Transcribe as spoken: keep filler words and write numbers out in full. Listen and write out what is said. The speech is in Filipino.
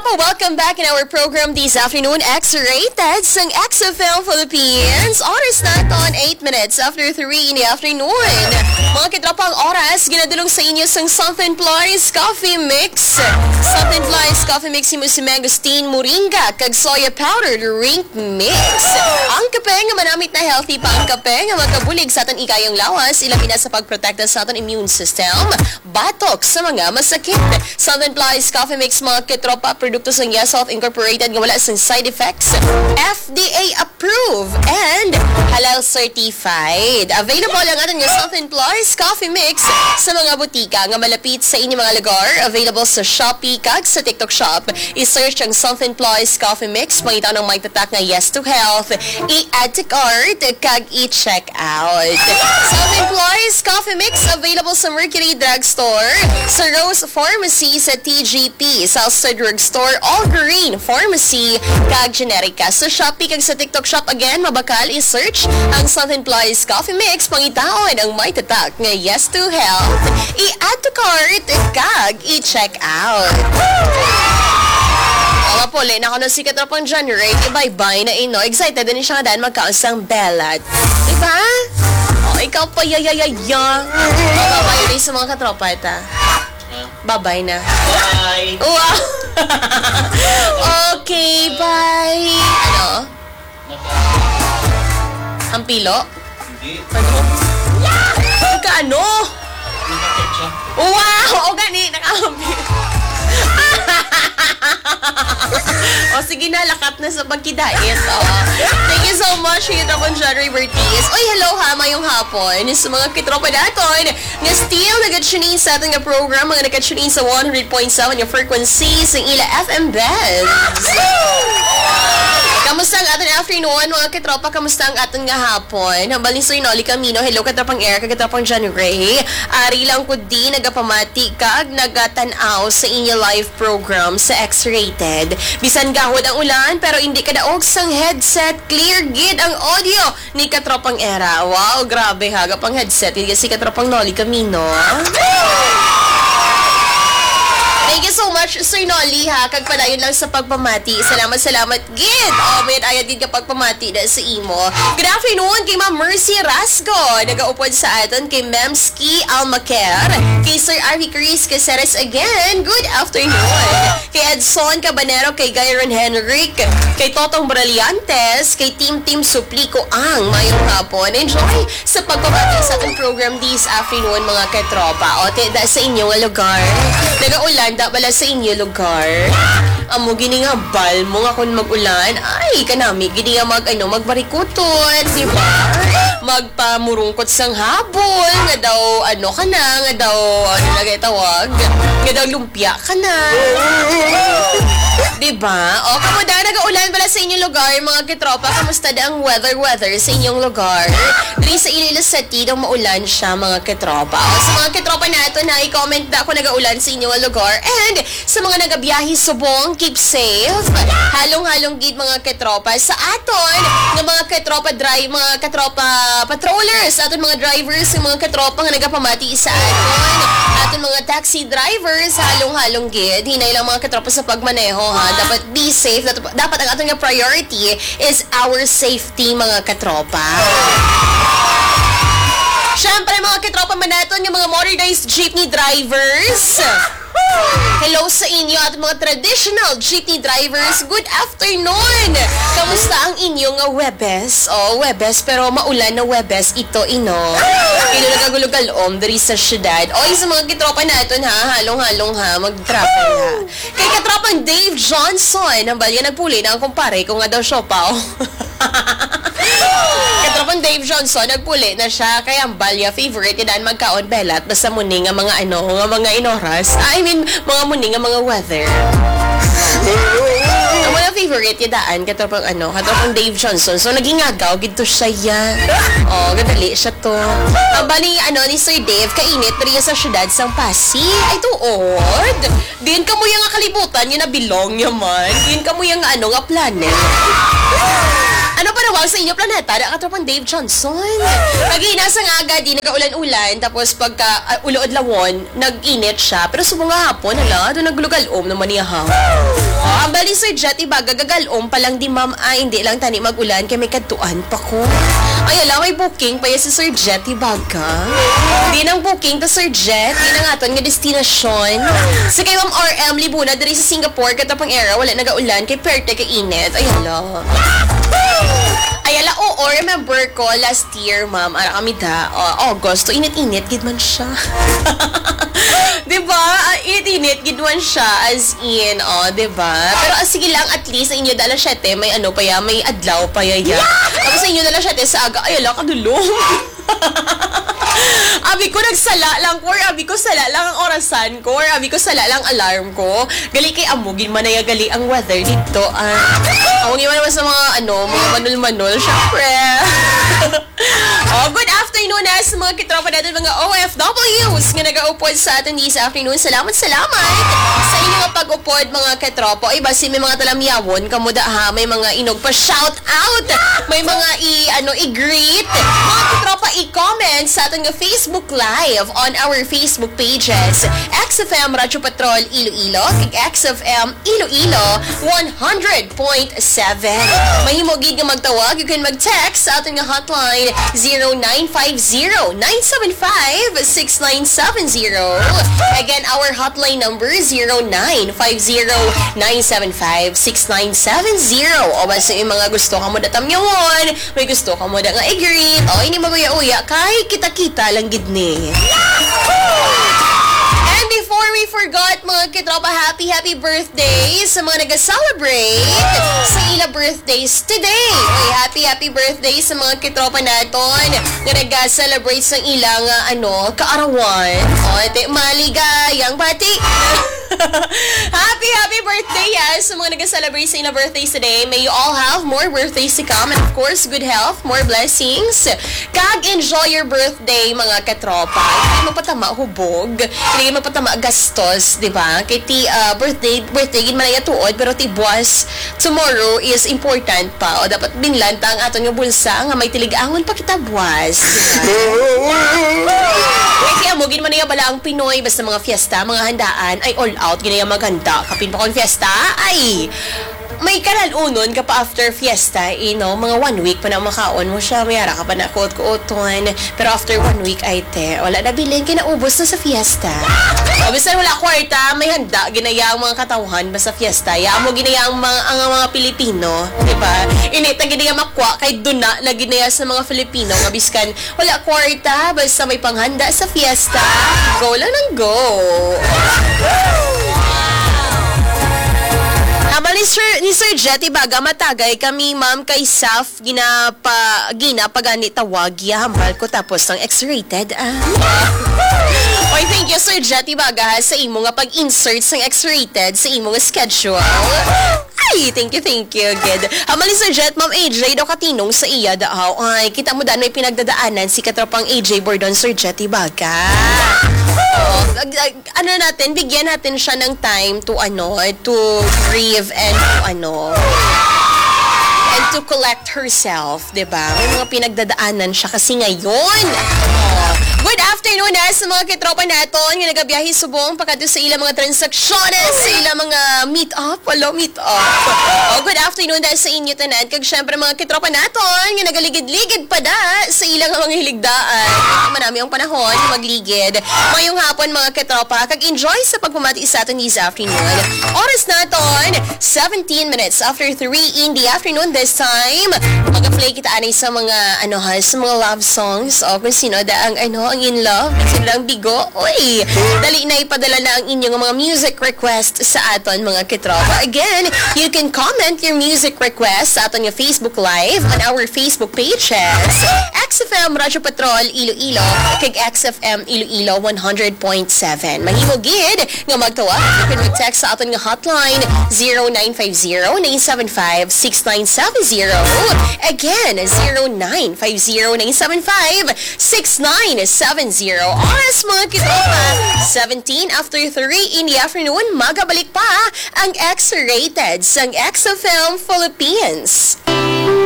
katropa, welcome back in our program this afternoon. X-rated sang X F L Philippines. Oras na on eight minutes after three in the afternoon. Mga katropa, ang oras, ginadulong sa inyo sang Southern Plies Coffee Mix. Southern Plies Coffee Mix mo si Mangosteen Moringa, kag soya powder drink mix. Ang kape nga manamit na healthy pa ang kape nga magkabulig sa aton ikayang lawas, ilabi na sa pagprotekta sa aton immune system, batok sa mga masakit. Southern Plies Coffee Mix, mga katropa, produkto sa Yes Health Incorporated nga wala sang side effects, F D A approved and halal certified. Available lang aton nga Southern Plies Coffee Mix sa mga butika nga malapit sa inyong mga lugar. Available sa Shopee kag sa TikTok Shop. I-search ang Southern Plies Coffee Mix, pangitaw ng may tatak nga Yes to Health. I-add to cart kag i-check out. Southern Plies Coffee Mix available sa Mercury Drugstore, sa Rose Pharmacy, sa T G P, sa Alsta Drugstore, All Green Pharmacy, kag Generica. Sa Shopee kag sa TikTok Shop, again, mabakal i-search ang Southern Plies Coffee Mix, pangitaon ang may tatak nga Yes to Health. I-add to cart kag i-check out. Mga puli, na ako na si Katropang January, bye-bye na ino. Excited din siya nga dahil magkausang belat. Diba? O, ikaw pa yayayaya. Bye-bye rin sa mga katropa ita. Bye-bye na. Bye! Wow! Okay, bye! Ano? Ang pilo? Hindi. Ano? Magkaano? Nakaketcha. Wow! O gani, nakahambil. O sige na, lakat na sa pagkidait. Oh. Thank you so much, Katropang January Bertiz. Oy, hello ha, mayong hapon. Sa mga kitropa natin nga still nag-tuning sa ating program, mga nag-tuning sa one hundred point seven yung frequency sa ila F M Beds. Kamusta ang ating afternoon, mga kitropa? Kamusta ang ating nga hapon? Hambalin sa Noli Camino. Hello, Katropang Eric, Katropang January. Ari lang ko di nagapamati kag nagatanaw sa inyo live program sa X-Rated. Bisan gahod ang ulan, pero hindi ka daog sang headset. Clear gid ang audio ni Katropang Era. Wow, grabe ha. Gapang headset. Hindi si Katropang Noli Camino. Thank you so much, Sir Nolly, ha. Kag padayon lang sa pagpamati. Salamat, salamat, gid. O, may ayad gid ka pagpamati na sa imo. Good afternoon kay Ma'am Mercy Rasco. Nagaupod sa aton kay Ma'am Ski Almaquer. Kay Sir Arvie Chris Caceres again. Good afternoon. Kay Edson Cabanero, kay Gayron Henrik, kay Totong Brillantes, kay Team Team Suplico ang mayong hapon. Enjoy sa pagpamati sa ating program this afternoon, mga katropa. O, tida sa inyong lugar. Nagaulan da pala sa inyo lugar. Amo gini nga bal mo nga kung mag-ulan. Ay, kanami gini nga mag ano magbarikuton, di ba? Magpamurungkot sang habol, nga daw ano ka na, nga daw ano lagay tawag, nga daw lumpia ka na. Di ba? O, kamuda nag-uulan pala sa inyong lugar, mga kitropa. Kamusta da ang weather-weather sa inyong lugar? Dili sa Iloilo City daw maulan siya, mga kitropa. O, sa mga kitropa nato na i-comment da kung nag-uulan sa inyong lugar. And sa mga nagabiyahe subong, keep safe. Halong-halong gid, mga kitropa. Sa aton, ng mga kitropa drive, mga kitropa patrollers, aton mga drivers, yung mga kitropa nga nagapamati sa aton. Aton mga taxi drivers, halong-halong gid. Hinay lang mga kitropa sa pagmaneho, ha. Dapat be safe. Dapat ang ating priority is our safety, mga katropa. Siyempre, mga katropa manaton, yung mga motorized jeepney drivers. Hello sa inyo at mga traditional jeepney drivers. Good afternoon! Kamusta ang inyong Webes? Oh, Webes, pero maulan na Webes ito, ino. Ino nagagulugalom dari sa syudad. Oy, sa mga kitropa natin, ha? Halong-halong, ha? Mag-travel, ha? Kay katropang Dave Johnson, ang balya nagpuli na ang kumpare kung nga daw siopaw. Katropang Dave Johnson, nagpuli na siya. Kaya ang balya favorite, yan magkaon belat. Basta muni nga mga ano, nga mga inoras. I mean, mga muni nga mga weather. Ang mga favorite yung daan, katropang ano, katropang Dave Johnson. So, naging agaw, gito siya yan. Oh, gadali siya to. Ang bali, ano, ni Sir Dave, kainit, pero sa syudad, sang Pasig. Ay, tuod. Din ka mo yung kalibutan, yun na bilong yaman. Din ka mo yung ano, nga planet. Ano pa manawag sa inyo planeta, na katropang Dave Johnson. Pag-ina sa nga agad, di nagaulan-ulan, tapos pagka uh, ulood lawon, nag-init siya. Pero sa mga hapon, ala, doon naglugal-om naman niya ha. Oh, ang bali Sir Jet, iba, gagagal-om pa lang di ma'am, ay hindi lang tani mag-ulan, kaya may katuan pa ko. Ay, ala, may booking pa yan si Sir Jet, iba ka. Hindi nang booking to Sir Jet, hindi na nga nga destinasyon. Sa kay Ma'am R M Libuna, dari sa Singapore, katapang era, wala nagaulan, kay Perte, kay Init. Ay, ala. Ay, ala, oo, remember ko, last year, ma'am, ara kami da, uh, August, to init-init, gid man siya. Diba? Uh, init-init, gid man siya, as in, oh, diba? Pero uh, sige lang, at least, sa inyo dala siyete, may ano pa ya, may adlaw pa ya ya. Tapos sa inyo dala siyete, sa aga, ay, ala, kadulong. Abi ko nagsala lang ko, or abi ko sala lang ang orasan ko, or abi ko sala lang alarm ko. Gali kay amugin man na gali ang weather dito. Ah, amugin man naman sa mga ano, mga manul-manul, syempre. Oh, good afternoon na sa mga kitropa natin, mga O F Ws nga nag-aupod sa atin this afternoon. Salamat, salamat sa inyong pag-upod, mga kitropa. Ay, basi may mga talamyawon, kamuda ha, may mga inog pa shout out, may mga i, ano, i-greet, mga kitropa i-comment sa ating Facebook Live on our Facebook pages. X F M Radyo Patrol Iloilo, kay X F M Iloilo one hundred point seven. Mahimogid nga magtawag, you can mag-text sa ating hotline zero nine five zero, nine seven five, six nine seven zero. Again, our hotline number zero nine five zero, nine seven five, six nine seven zero. O basta yung mga gusto ka mo datam yawon, may gusto ka mo da nga i-greet, o ini maguya-uya, kay kita-kita lang gid ni. And before we forgot, mga kitropa, happy, happy birthday sa mga nag-celebrate sa ila birthdays today. Okay, happy, happy birthday sa mga kitropa naton na nag-celebrate sa ilang, uh, ano, kaarawan. O, ito, maligayang bati. Happy, happy birthday, yes, sa mga nag-celebrate sa ilang birthdays today. May you all have more birthdays to come, and of course, good health, more blessings. Kag-enjoy your birthday, mga katropa. Hindi mapatama hubog, hindi mapatama gastos, di ba? Kaya ti uh, birthday, birthday, gin man ay atuod, pero ti buwas tomorrow is important pa. O dapat binlanta ang aton yung bulsa nga may tiligangon pa kita buwas. Kaya mo, gin man ay bala ang Pinoy, basta mga fiesta, mga handaan, ay all out, ginaya maganda. Kapin pa kong fiesta, ay may kalalunon ka pa after fiesta, you know, mga one week pa na makaon mo siya, mayara ka pa na kuot-kuoton, pero after one week ay te, wala na bilhin, kinaubos na sa fiesta. O, basta wala kwarta, may handa, ginaya ang mga katawhan ba sa fiesta, ya mo ginaya ang mga, ang mga Pilipino, diba? Inita ginaya makwa, kay duna na ginaya sa mga Filipino, nga biskan, wala kwarta, basta may panghanda sa fiesta, go lang ng go. Ama ni Sir, ni Sir Jetty baga matagay kami ma'am kay Saf ginapa ginapagani tawag ya hambal ko tapos ng X-rated ah. Oy, thank you Sir Jetty baga sa imo nga pag-insert sang X-rated sa imo nga schedule. Ay, thank you, thank you, good. Ama ni Sir Jet, Ma'am A J daw katinong sa iya daaw. Ay, kita mo daan may pinagdadaanan si katropang A J Bordon Sir Jetty baga. Oh, ano natin, bigyan natin siya ng time to ano, to grieve and to ano, and to collect herself, diba? May mga pinagdadaanan siya kasi ngayon. Oh, good afternoon na sa mga kitropa naton nga nagabiyahe subong pagkado sa ilang mga transaksyones, sa ilang mga meet up, wala meet up. Oh, good afternoon na sa inyo tanan kag syempre mga kitropa naton nga nagaligid-ligid pa da sa ilang mga hiligdaan. Manami ang panahon magligid. Mayong hapon mga kitropa, kag enjoy sa pagpamati sa aton this afternoon. Oras naton seventeen minutes after three in the afternoon this time. Mag-play kita anay sa mga ano ha, sa mga love songs o kung sino da ang ano ang in love, sila ang bigo. Uy, dali na ipadala na ang inyong mga music request sa aton mga kitropa. Again, you can comment your music request sa aton yung Facebook Live on our Facebook pages. X F M Radyo Patrol Iloilo kag X F M Iloilo one hundred point seven. Mahimogid nga magtawag, you can mag-text sa aton nga hotline zero nine five zero, nine seven five, six nine seven zero. Again, zero nine five zero, nine seven five, six nine seven zero. Oras mga kitropa, seventeen after three in the afternoon, magabalik pa ang X-rated sang X F M Philippines.